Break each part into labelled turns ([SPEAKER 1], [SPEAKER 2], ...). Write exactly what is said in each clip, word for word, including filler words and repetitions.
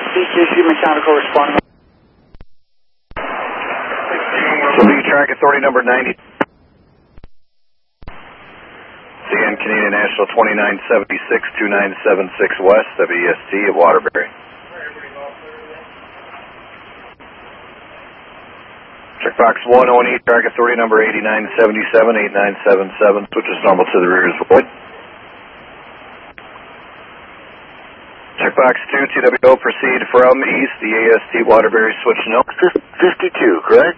[SPEAKER 1] P T C mechanical responding.
[SPEAKER 2] So lead track authority number ninety. C N Canadian National twenty-nine seventy-six, two nine seven six West, W E S T at Waterbury. Checkbox one O and E, track authority number eighty-nine seventy-seven, eighty-nine seventy-seven, switches normal to the rear is void. Checkbox two, T W O, proceed from east, the A S T Waterbury, switch no.
[SPEAKER 3] fifty-two, correct?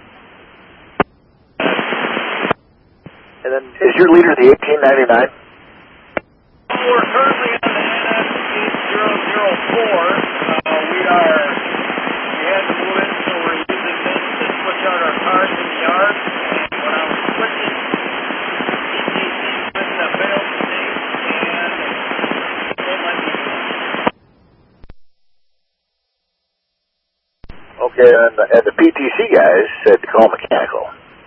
[SPEAKER 3] And then, is your leader the eighteen ninety-nine?
[SPEAKER 4] We're currently on the N S eight zero zero four. Uh, we are, we had to move it, so we're using this to switch out our cars in the yard. And when I was switching, P T C couldn't have failed state, and it let me.
[SPEAKER 3] Okay, and the, and the P T C guys said to call mechanical.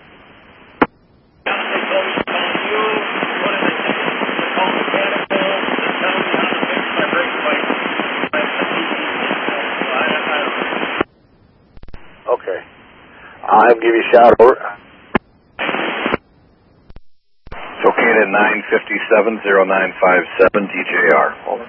[SPEAKER 3] Okay. I'll give you a shout over.
[SPEAKER 2] It's located at nine fifty-seven, oh nine five seven D J R. Over.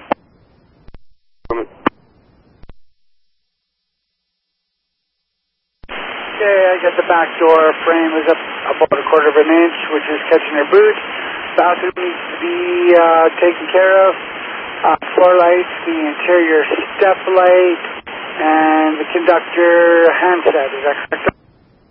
[SPEAKER 1] Okay, I got the back door frame is up about a quarter of an inch, which is catching their boot. Bathroom needs to be uh, taken care of. Uh, floor lights, the interior step light, and the conductor handset. Is that correct?